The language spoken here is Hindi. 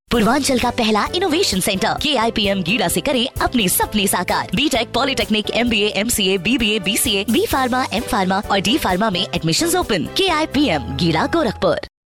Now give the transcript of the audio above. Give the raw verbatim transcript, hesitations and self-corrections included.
पूर्वांचल का पहला इनोवेशन सेंटर के आई पी एम गीड़ा से करे अपने सपने साकार। बीटेक, पॉलिटेक्निक, एम बी ए, एम सी ए, बी बी ए, बी सी ए, बी फार्मा, एम फार्मा और डी फार्मा में एडमिशंस ओपन। के आई पी एम गीड़ा, गोरखपुर।